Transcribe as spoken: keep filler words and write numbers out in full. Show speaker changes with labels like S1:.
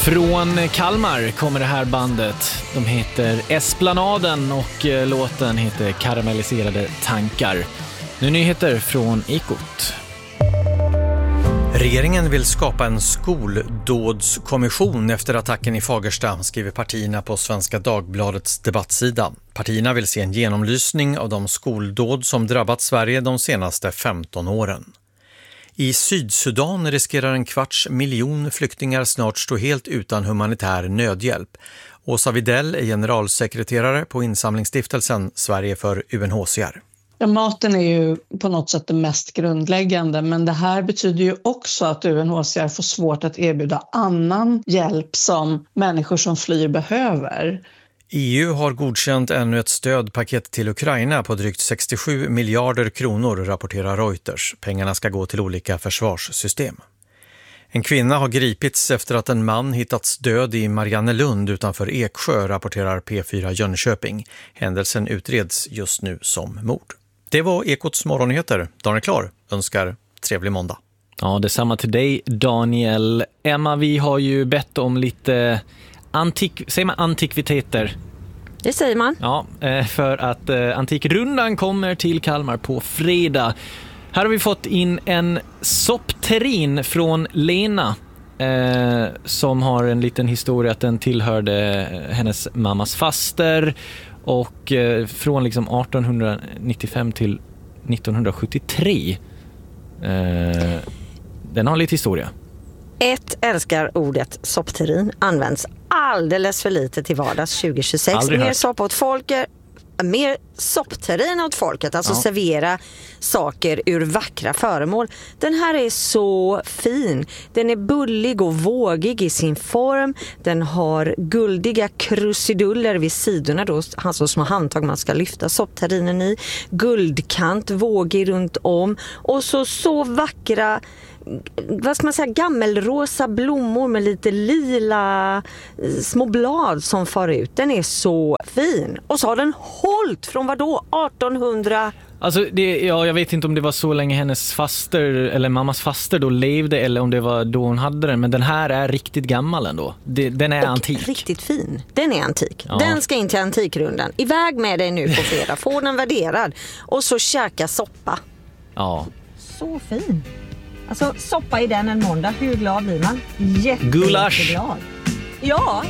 S1: Från Kalmar kommer det här bandet. De heter Esplanaden och låten heter Karamelliserade tankar. Nu nyheter från Ekot.
S2: Regeringen vill skapa en skoldådskommission efter attacken i Fagersta, skriver partierna på Svenska Dagbladets debattsida. Partierna vill se en genomlysning av de skoldåd som drabbat Sverige de senaste femton åren. I Sydsudan riskerar en kvarts miljon flyktingar snart stå helt utan humanitär nödhjälp. Åsa Videll är generalsekreterare på insamlingsstiftelsen Sverige för U N H C R.
S3: Ja, maten är ju på något sätt det mest grundläggande, men det här betyder ju också att U N H C R får svårt att erbjuda annan hjälp som människor som flyr behöver.
S2: E U har godkänt ännu ett stödpaket till Ukraina på drygt sextiosju miljarder kronor, rapporterar Reuters. Pengarna ska gå till olika försvarssystem. En kvinna har gripits efter att en man hittats död i Mariannelund utanför Eksjö, rapporterar P fyra Jönköping. Händelsen utreds just nu som mord. Det var Ekots morgonnyheter. Daniel Klar önskar trevlig måndag.
S1: Ja, detsamma till dig, Daniel. Emma, vi har ju bett om lite antik, säger man antikviteter?
S4: Det säger man.
S1: Ja, för att Antikrundan kommer till Kalmar på fredag. Här har vi fått in en soppterrin från Lena eh, som har en liten historia att den tillhörde hennes mammas faster och eh, från liksom arton nittiofem till nittonhundrasjuttiotre. Eh, den har lite historia.
S4: Ett älskar ordet soppterrin, används alldeles för lite till vardags tjugo tjugosex. Mer sopp åt folket, mer soppterrin åt folket, alltså ja. Servera saker ur vackra föremål. Den här är så fin. Den är bullig och vågig i sin form. Den har guldiga krusiduller vid sidorna då, alltså små handtag man ska lyfta soppterrinen i. Guldkant, vågig runt om och så så vackra, vad ska man säga, gammelrosa blommor med lite lila små blad som far ut. Den är så fin. Och så har den hållt från vad då? artonhundra?
S1: Alltså, det, ja, jag vet inte om det var så länge hennes faster eller mammas faster då levde eller om det var då hon hade den. Men den här är riktigt gammal ändå. Det, den är
S4: och
S1: antik.
S4: Riktigt fin. Den är antik.
S1: Ja.
S4: Den ska in till Antikrundan. Iväg med dig nu på fredag. Få den värderad. Och så käka soppa.
S1: Ja.
S4: Så fin. Alltså soppa i den en måndag, hur glad blir man? Jätteglad.
S1: Gulasch.
S4: Ja.